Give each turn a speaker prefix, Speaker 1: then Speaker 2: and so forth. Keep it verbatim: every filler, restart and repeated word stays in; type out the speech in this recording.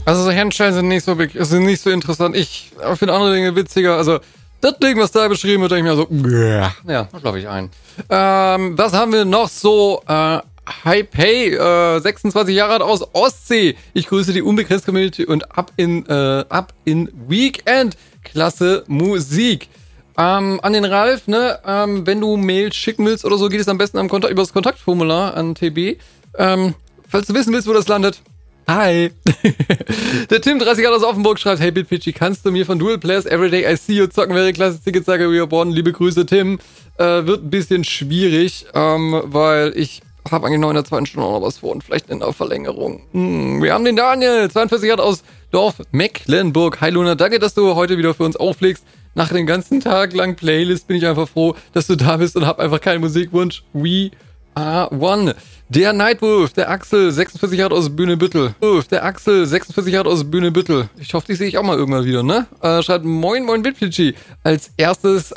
Speaker 1: Also so Handschellen sind nicht so, sind nicht so interessant. Ich finde andere Dinge witziger. Also das Ding, was da beschrieben wird, denke ich mir so, ja, da schlafe ich ein. Ähm, was haben wir noch so? Äh, Hi-Pay, äh, sechsundzwanzig Jahre alt aus Ostsee. Ich grüße die unbegrenzte Community und ab in, äh, ab in Weekend. Klasse Musik. Ähm, an den Ralf, ne, ähm, wenn du Mail schicken willst oder so, geht es am besten am Kontakt, über das Kontaktformular an T B. Ähm, falls du wissen willst, wo das landet. Hi. Der Tim, dreißig Jahre aus Offenburg, schreibt, hey Bitpitchy, kannst du mir von Dual Players Everyday I See You zocken, wäre klasse Ticketsage reborn. Liebe Grüße, Tim. Äh, wird ein bisschen schwierig, ähm, weil ich habe eigentlich noch in der zweiten Stunde auch noch was vor und vielleicht in der Verlängerung. Hm, wir haben den Daniel, zweiundvierzig Jahre aus Dorf Mecklenburg. Hi Luna, danke, dass du heute wieder für uns auflegst. Nach dem ganzen Tag lang Playlist bin ich einfach froh, dass du da bist und hab einfach keinen Musikwunsch. We are one. Der Nightwolf, der Axel, sechsundvierzig Jahre aus Bühnebüttel. Der Axel, sechsundvierzig Jahre aus Bühnebüttel. Ich hoffe, die sehe ich auch mal irgendwann wieder, ne? Äh, schreibt, moin, moin, Bitpitchy. Als erstes